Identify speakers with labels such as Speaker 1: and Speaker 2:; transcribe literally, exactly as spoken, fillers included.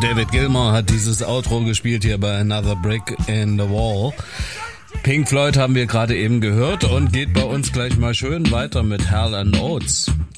Speaker 1: David Gilmour hat dieses Outro gespielt hier bei Another Brick in the Wall. Pink Floyd haben wir gerade eben gehört und geht bei uns gleich mal schön weiter mit Hall and Oates.